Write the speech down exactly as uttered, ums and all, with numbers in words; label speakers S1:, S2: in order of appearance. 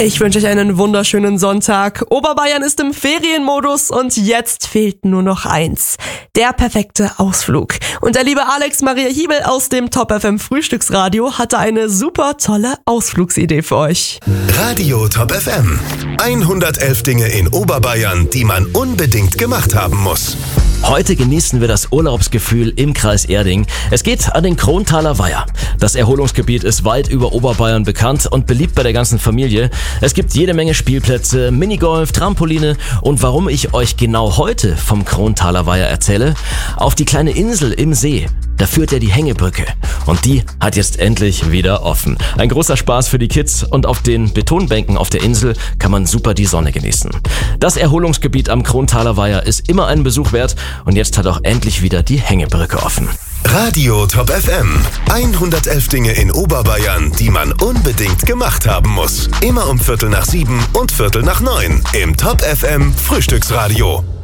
S1: Ich wünsche euch einen wunderschönen Sonntag. Oberbayern ist im Ferienmodus und jetzt fehlt nur noch eins. Der perfekte Ausflug. Und der liebe Alex Maria Hiebel aus dem Top F M Frühstücksradio hatte eine super tolle Ausflugsidee für euch.
S2: Radio Top F M. hundertelf Dinge in Oberbayern, die man unbedingt gemacht haben muss.
S3: Heute genießen wir das Urlaubsgefühl im Kreis Erding. Es geht an den Krontaler Weiher. Das Erholungsgebiet ist weit über Oberbayern bekannt und beliebt bei der ganzen Familie. Es gibt jede Menge Spielplätze, Minigolf, Trampoline und warum ich euch genau heute vom Krontaler Weiher erzähle, auf die kleine Insel im See. Da führt ja die Hängebrücke und die hat jetzt endlich wieder offen. Ein großer Spaß für die Kids und auf den Betonbänken auf der Insel kann man super die Sonne genießen. Das Erholungsgebiet am Krontaler Weiher ist immer einen Besuch wert und jetzt hat auch endlich wieder die Hängebrücke offen.
S2: Radio Top F M. hundertelf Dinge in Oberbayern, die man unbedingt gemacht haben muss. Immer um Viertel nach sieben und Viertel nach neun im Top F M Frühstücksradio.